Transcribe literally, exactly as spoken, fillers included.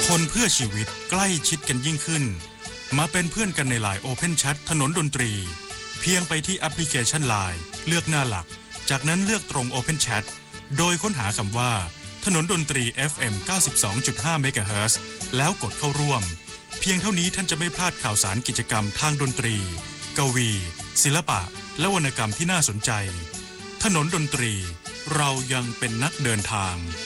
คนเพื่อชีวิตใกล้ชิดกันยิ่งขึ้นมาเป็นเพื่อนกันใน ไลน์ Open Chat ถนนดนตรีเพียงไปที่แอปพลิเคชัน ไลน์ เลือกหน้าหลักจากนั้นเลือกตรง Open Chat โดยค้นหาคำว่าถนนดนตรี เอฟ เอ็ม เก้าสิบสองจุดห้า เมกะเฮิรตซ์ แล้วกดเข้าร่วมเพียงเท่านี้ท่านจะไม่พลาดข่าวสารกิจกรรมทางดนตรีกวีศิลปะและวรรณกรรมที่น่าสนใจถนนดนตรีเรายังเป็นนักเดินทาง